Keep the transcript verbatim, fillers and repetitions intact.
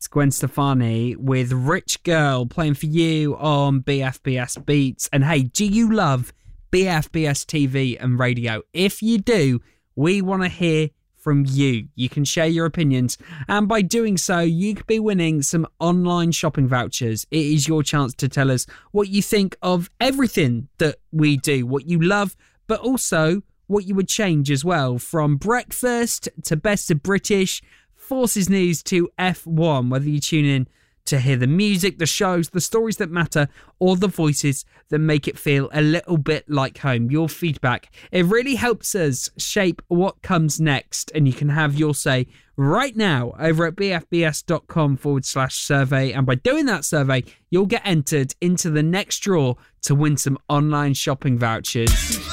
Gwen Stefani with Rich Girl playing for you on B F B S Beats. And hey, do you love B F B S T V and radio? If you do, we want to hear from you. You can share your opinions, and by doing so, you could be winning some online shopping vouchers. It is your chance to tell us what you think of everything that we do, what you love, but also what you would change as well, from breakfast to Best of British, Forces News to F one, whether you tune in to hear the music, the shows, the stories that matter, or the voices that make it feel a little bit like home. Your feedback, it really helps us shape what comes next, and you can have your say right now over at bfbs.com forward slash survey, and by doing that survey, you'll get entered into the next draw to win some online shopping vouchers.